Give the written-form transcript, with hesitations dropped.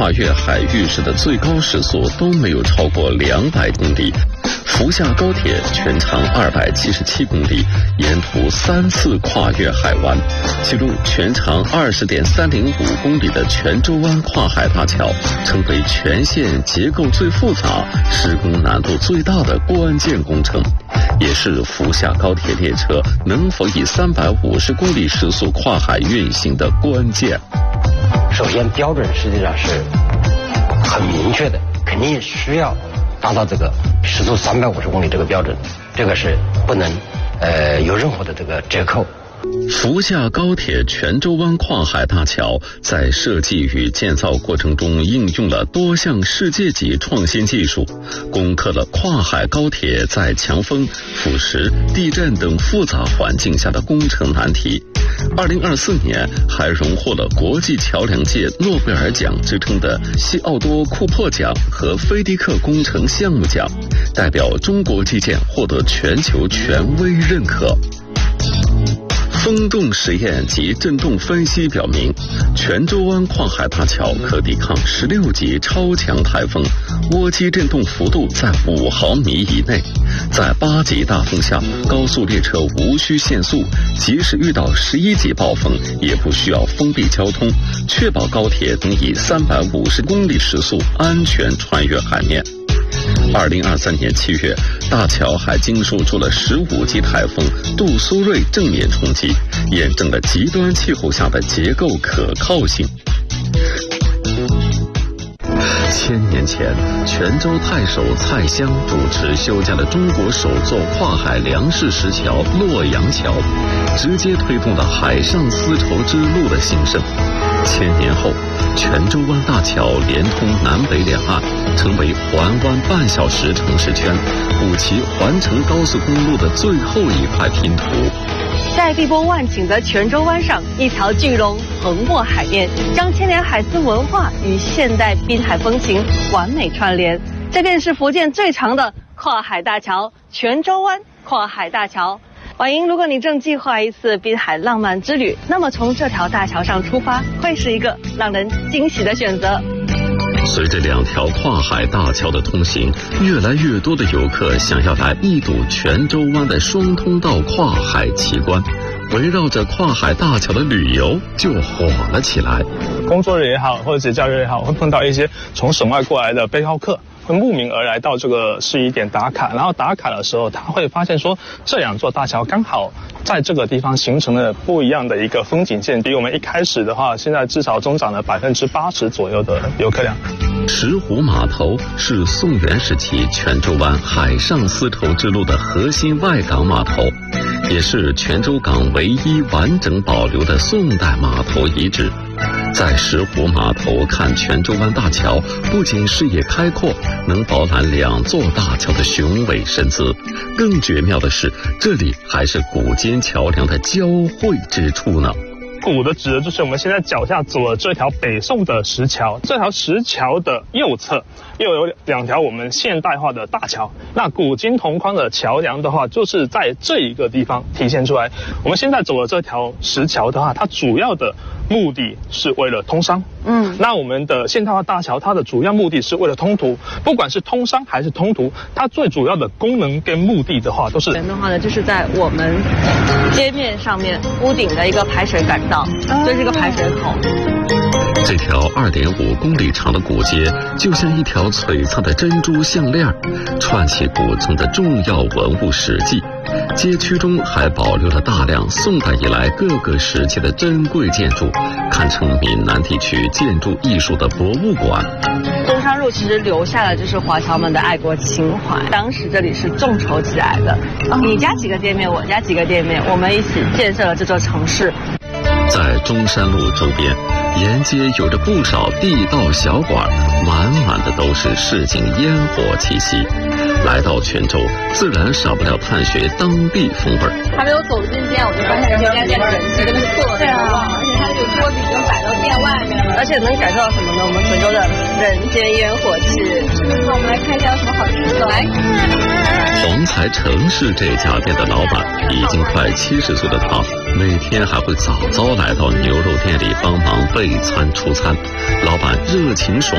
跨越海域时的最高时速都没有超过200公里。福厦高铁全长277公里，沿途3次跨越海湾，其中全长20.305公里的泉州湾跨海大桥成为全线结构最复杂、施工难度最大的关键工程，也是福厦高铁列车能否以350公里时速跨海运行的关键。 首先，标准实际上是很明确的，肯定需要达到这个时速350公里这个标准，这个是不能有任何的这个折扣。 福厦高铁泉州湾跨海大桥在设计与建造过程中应用了多项世界级创新技术，攻克了跨海高铁在强风、腐蚀、地震等复杂环境下的工程难题。2024年还荣获了国际桥梁界诺贝尔奖之称的西奥多·库珀奖和菲迪克工程项目奖，代表中国基建获得全球权威认可。风洞实验及震动分析表明，泉州湾跨海大桥可抵抗16级超强台风，涡机震动幅度在5毫米以内。在8级大风下，高速列车无需限速，即使遇到11级暴风，也不需要封闭交通，确保高铁能以350公里时速安全穿越海面。2023年7月，大桥还经受住了15级台风杜苏芮正面冲击，验证了极端气候下的结构可靠性。1000年前，泉州太守蔡襄主持修建了中国首座跨海梁式石桥洛阳桥，直接推动了海上丝绸之路的兴盛。1000年后，泉州湾大桥连通南北两岸，成为环湾半小时城市圈，补齐环城高速公路的最后一块拼图。 在碧波万顷的泉州湾上，一条巨龙横过海面，将千年海丝文化与现代滨海风情完美串联。这便是福建最长的跨海大桥——泉州湾跨海大桥。婉莹，如果你正计划一次滨海浪漫之旅，那么从这条大桥上出发，会是一个让人惊喜的选择。 随着2条跨海大桥的通行，越来越多的游客想要来一睹泉州湾的双通道跨海奇观，围绕着跨海大桥的旅游就火了起来。 工作人也好，或者节假日也好，会碰到一些从省外过来的背包客，会慕名而来到这个市一点打卡，然后打卡的时候，他会发现说，这2座大桥刚好在这个地方形成了不一样的一个风景线。比我们一开始的话，现在至少增长了80%左右的游客量。 石湖码头是宋元时期泉州湾海上丝绸之路的核心外港码头，也是泉州港唯一完整保留的宋代码头遗址。在石湖码头看泉州湾大桥，不仅视野开阔，能饱览2座大桥的雄伟身姿，更绝妙的是，这里还是古今桥梁的交汇之处呢。 古的指的就是我们现在脚下走的这条北宋的石桥，这条石桥的右侧又有2条我们现代化的大桥。那古今同框的桥梁的话，就是在这一个地方体现出来。我们现在走的这条石桥的话，它主要的目的是为了通商。那我们的现代化大桥，它的主要目的是为了通途。不管是通商还是通途，它最主要的功能跟目的的话，都是。 的话呢，就是在我们街面上面屋顶的一个排水管道，这是一个排水口。 这条2.5公里长的古街，就像一条璀璨的珍珠项链，串起古城的重要文物史迹。街区中还保留了大量宋代以来各个时期的珍贵建筑，堪称闽南地区建筑艺术的博物馆。 中山路其实留下了就是华侨们的爱国情怀，当时这里是众筹起来的，你家几个店面，我家几个店面，我们一起建设了这座城市。 在中山路周边，沿街有着不少地道小馆，满满的都是市井烟火气息。来到泉州，自然少不了探寻当地风味。 还没有走进店，我就发现这家店的人气跟特别旺，而且它这个桌子已经摆到店外面了，而且能感受到什么呢？我们泉州的人间烟火气。那我们来看一下有什么好吃的。来， 黄财城是这家店的老板，已经快70岁的他，每天还会早早来到牛肉店里帮忙备餐出餐。老板热情爽